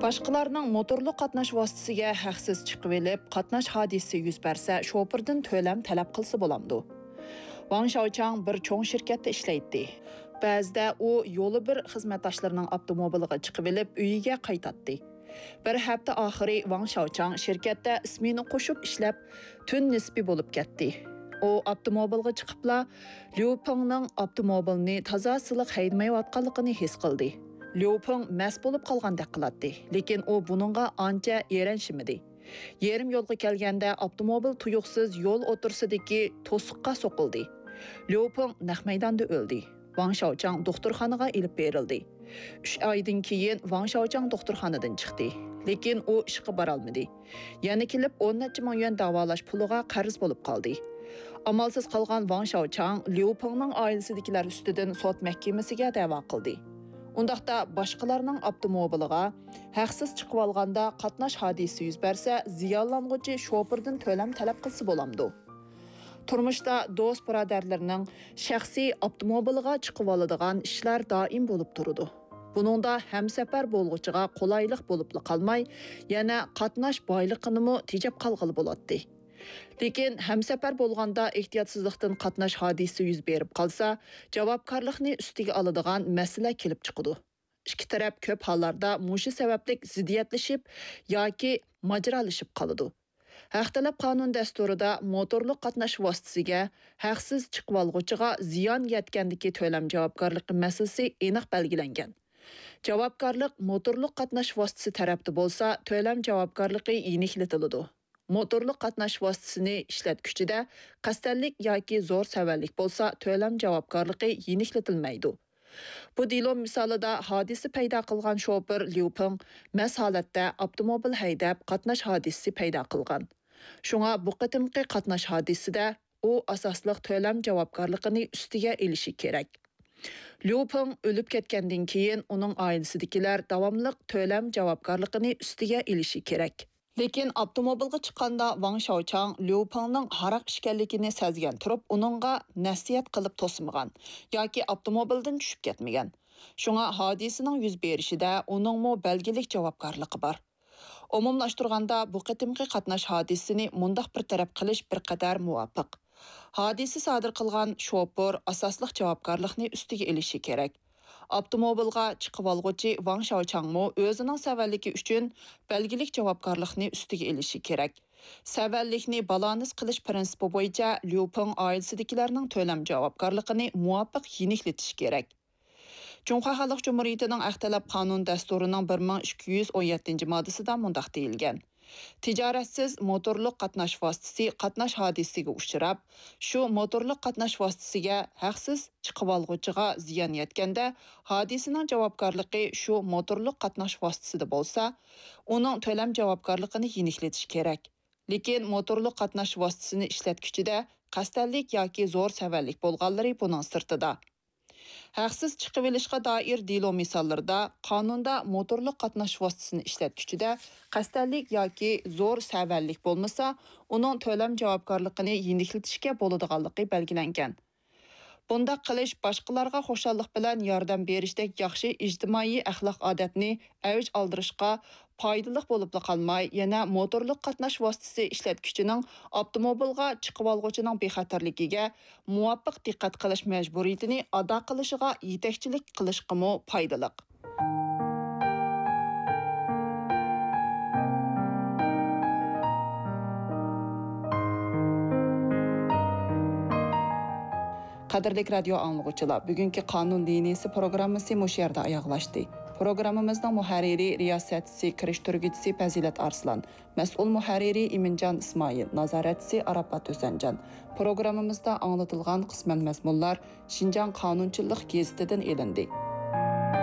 Başqalarının motorlu qatnaş vasitəsiga haqsız chiqib elib, qatnaş hadisesi yüz bersə, şofördən төлəm tələb qılsa bolamdı. Wang Xiaochang bir çoğ şirkətdə işləydi. Bəzida o yolu bir xizmətdaşlarının avtomobiliga chiqib elib, uyiga qaytatdı. Bir həftə axırı Wang Xiaochang şirkətdə ismini qoşub işləb, tün nisbi bo'lib ketdi. O avtomobilga chiqibla Liu Pengning avtomobilni toza siliq haydmayotganligini his qildi. Liu Peng mast bo'lib qolgandek qiladi, lekin u buningga ancha eranishmadi. Yerim yo'lga kelganda avtomobil tuyuqsiz yo'l o'tirsidagi to'siqqa so'qildi. Liu Peng naq maydonda o'ldi. Wang Xiaochang doktorxonaga ilib berildi. 3 oydan keyin Wang Xiaochang doktorxonadan chiqdi, lekin u ishga bora olmadi. Yana kelib 10 necha ming yuan davolash puliga qarz bo'lib qoldi. Amalsiz qolgan Wang Xiaochang Liu Pengning oilasidagilar ustidan sud mahkamasiga da'vo qildi. Undaqda boshqalarning avtomobiliga haqsiz chiqib olganda qatnash hodisasi yuz bersa, ziyonlanuvchi shoferdan to'lam talab qilsa bo'lamdi. Turmuşda do'st birodarlarning shaxsiy avtomobiliga chiqib oladigan ishlar doim bo'lib turadi. Buningda hamsafar bo'lg'uchiga qulaylik bo'lib qolmay, yana qatnash boyliqini tejab qolg'ili bo'ladi. Lekin hamsafar bo'lganda ehtiyotsizlikdan qatnash hodisasi yuz berib qolsa, javobgarlikni ustiga oladigan masala kelib chiqadi. İki taraf ko'p hollarda mushu sababli ziddiyatlashib yoki majralashib qoladi. Haqtalab qonun dasturida motorli qatnash vositasiga haqsiz chiqib olg'uchiga ziyon yetgandagi to'lam javobgarligi masalasi aniq belgilangan. Javobgarlik motorli qatnash vositasi tarafda bo'lsa, to'lam javobgarligi yeniklatiladi. Motorli qatnash vositasini ishlatuvchida qasdlik yoki zo'r savallik bo'lsa, to'lam javobgarligi yeniklatilmaydi. Bu dilo misolida hodisa paydo qilgan shofer Liu Peng mast holatda avtomobil haydab qatnash hodisasi paydo qilgan. Shunga bu qatimqi qatnash hodisasida u asosliq to'lam javobgarligini ustiga elishi kerak. Liu Peng o'lib ketgandan keyin uning oilasidagilar davomli to'lam javobgarligini ustiga elishi kerak. Lekin avtomobilga chiqqanda Wang Xiaochang Liu Pengning haroq ishkanligini sezgan turib, uningga nasihat qilib to'smagan yoki avtomobildan tushib ketmagan. Shunga hodisaning yuz berishida uningmo belgilik javobgarligi bor. Umumlashtirganda bu qatimqi qatnash hodisasini mundaq bir taraf qilish bir qadar muvofiq. Hodisa sodir qilgan shofer asosliq javobgarlikni ustiga elishi kerak. Avtomobilga chiqib olg'uchi Wang Xiaochangmo o'zining savalligi uchun belgilik javobgarlikni ustiga elishi kerak. Savallikni balans qilish prinsipi bo'yicha Liu Peng oilasidagilarning to'lam javobgarligini muvofiq yeniklatish kerak. Cumhur Xalq Cumhuriyatining Ahtalab qonun dasturining 1217-moddasida mundaq deyilgan. Tijoratsiz motorli qatnash vositasi qatnash hodisasiga uchrab, shu motorli qatnash vositasiga haqsiz chiqib olg'uchiga ziyon yetganda, hodisaning javobgarligi shu motorli qatnash vositasida bo'lsa, uning to'lam javobgarligini yeniklatish kerak. Lekin motorli qatnash vositasini ishlatuvchida qasdlik yoki zo'r savallik bo'lganlari buning sirtida. Haqsiz chiqib olishga doir dilo misollarida qonunda motorli qatnash vositasini ishlatuvchida qasdlik yoki zo'r savallik bo'lmasa, uning to'lam javobgarligini yeniklatishga bo'ladiganligi belgilangan. Bunda qilish boshqalarga xushallik bilan yordam berishdek yaxshi ijtimoiy axloq odatni avj oldirishga foydali bo'lib qolmay, yana motorli qatnash vositasi ishlatuvchining avtomobilga chiqib olg'uchining bexatarligiga muvofiq diqqat qilish majburiyatini ado qilishiga yetakchilik qilishga foydali. Qadrlik radio anglag'uchilar, bugungi qonun liniyasi programmasi mush yerda oyoqlashdi. Programmamizning muharriri, riyosatchisi, kirishtiruvchisi Fazilat Arslan, mas'ul muharriri Iminjon Ismoil, nazoratchisi Arafat O'sanjon. Programmamizda anglatilgan qisman mazmunlar Xinjiang qonunchilik gazetidan elindi.